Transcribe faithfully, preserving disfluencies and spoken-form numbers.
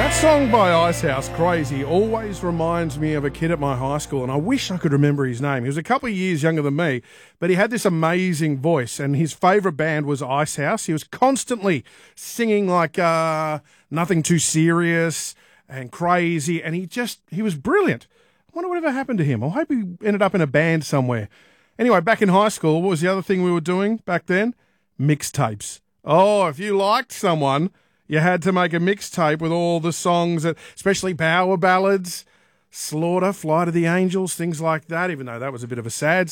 Song by Icehouse, Crazy, always reminds me of a kid at my high school, and I wish I could remember his name. He was a couple of years younger than me, but he had this amazing voice, and his favourite band was Icehouse. He was constantly singing like uh, Nothing Too Serious and Crazy, and he just, he was brilliant. I wonder whatever happened to him. I hope he ended up in a band somewhere. Anyway, back in high school, what was the other thing we were doing back then? Mixtapes. Oh, if you liked someone, you had to make a mixtape with all the songs, that, especially power ballads, Slaughter, Fly to the Angels, things like that, even though that was a bit of a sad